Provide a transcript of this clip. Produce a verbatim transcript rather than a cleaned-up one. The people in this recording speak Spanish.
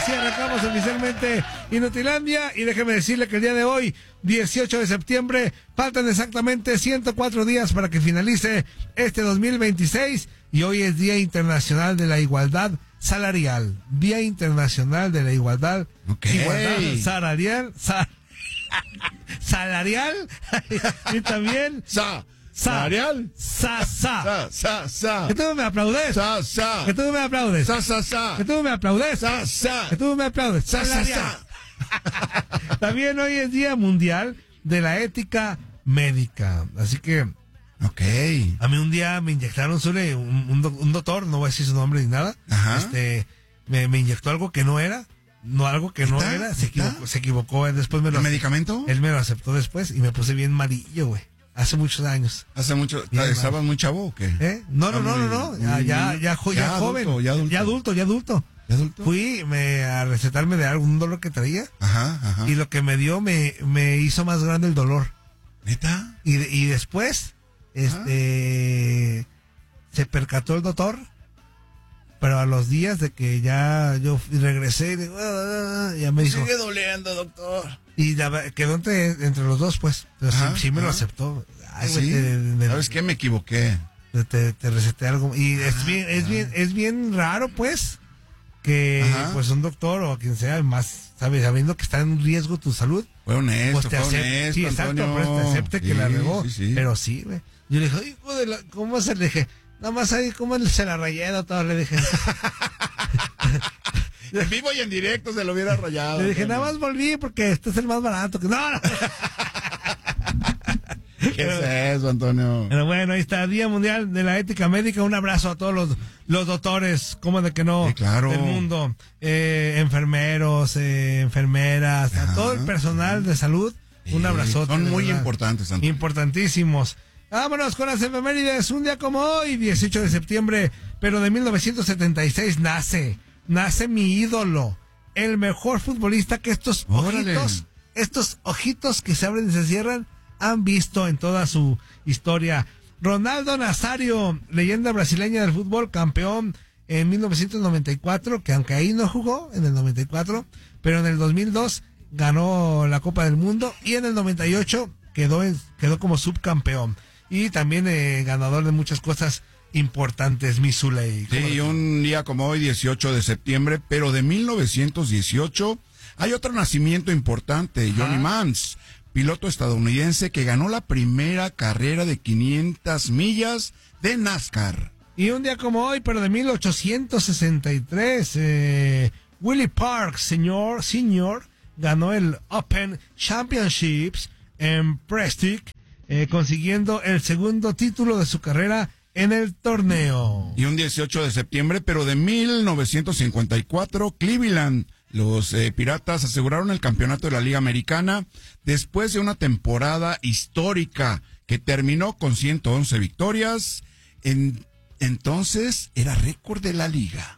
así arrancamos oficialmente Inutilandia y déjeme decirle que el día de hoy, dieciocho de septiembre, faltan exactamente ciento cuatro días para que finalice este dos mil veintiséis y hoy es Día Internacional de la Igualdad Salarial. Día Internacional de la Igualdad, okay. Igualdad salarial, sa, salarial y también sa. Sa, ¿Salarial? Sa, sa. Sa, sa, sa. Que tú me aplaudes. Sa, sa. Que tú me aplaudes. Sa, sa, sa. Que tú me aplaudes. Sa, sa. Que tú me aplaudes. Sa, sa, Salarial. sa. También hoy es Día Mundial de la Ética Médica. Así que, ok. a mí un día me inyectaron, Zule, un, un, un doctor, no voy a decir su nombre ni nada. Ajá. Este, me, me inyectó algo que no era. No, algo que no ¿Está? era. Se ¿Está? equivocó, se equivocó. Después me lo ¿El medicamento? Él me lo aceptó después y me puse bien malillo, güey. Hace muchos años. Hace mucho. Bien, ¿Estabas muy chavo o qué? ¿Eh? No, no, no, no, no. Ya, ya, ya, jo- ya, ya joven. adulto, ya adulto. Ya adulto, ya adulto. ¿Ya adulto? Fui me, a recetarme de algún dolor que traía. Ajá, ajá. Y lo que me dio me, me hizo más grande el dolor. ¿Neta? Y, de- y después, este, se percató el doctor. Pero a los días de que ya yo fui- regresé, y digo, "Ah", ya me dijo. Sigue doliendo, doctor. Y ya quedó entre, entre los dos, pues. Pero sí- Ajá, sí, me lo ajá. aceptó. Ay, güey, ¿Sí? te- me- ¿Sabes qué? Me equivoqué. Te, te, te receté algo y es Ah, bien es ah. bien es bien raro, pues, que Ajá. pues un doctor o quien sea, más sabes, sabiendo que está en riesgo tu salud, Fue honesto, pues te fue acepte, honesto, sí, exacto, Antonio. pues te acepte que Sí, la regó, sí, sí. pero sí, güey. Yo le dije, hijo de la, ¿cómo se le dije? Nada más ahí, ¿cómo se la rayé, doctor? Le dije. En vivo y en directo se lo hubiera rayado. Le dije, Antonio. nada más volví porque este es el más barato. Que... No, no. ¿Qué es eso, Antonio? Pero bueno, ahí está, Día Mundial de la Ética Médica. Un abrazo a todos los, los doctores, ¿cómo de que no? Sí, claro. Del mundo. Eh, enfermeros, eh, enfermeras, Ajá. a todo el personal de salud. Un Sí, abrazote. son de muy verdad. importantes, Antonio. Importantísimos. Vámonos con las efemérides. Un día como hoy, dieciocho de septiembre, pero de mil novecientos setenta y seis, nace. Nace mi ídolo. El mejor futbolista que estos Órale. ojitos, estos ojitos que se abren y se cierran, han visto en toda su historia. Ronaldo Nazario, leyenda brasileña del fútbol, campeón en mil novecientos noventa y cuatro, que aunque ahí no jugó en el noventa y cuatro, pero en el dos mil dos ganó la Copa del Mundo y en el noventa y ocho quedó en, quedó como subcampeón y también eh, ganador de muchas cosas importantes, mi Zuley. Sí, y un día como hoy, dieciocho de septiembre, pero de mil novecientos dieciocho, hay otro nacimiento importante, Johnny Ajá. Mans, piloto estadounidense que ganó la primera carrera de quinientas millas de NASCAR. Y un día como hoy, pero de mil ochocientos sesenta y tres, eh, Willie Parks, señor, senior, ganó el Open Championships en Prestige, eh, consiguiendo el segundo título de su carrera en el torneo. Y un dieciocho de septiembre, pero de mil novecientos cincuenta y cuatro, Cleveland, los eh, Piratas aseguraron el campeonato de la Liga Americana después de una temporada histórica que terminó con ciento once victorias. En, entonces era récord de la liga.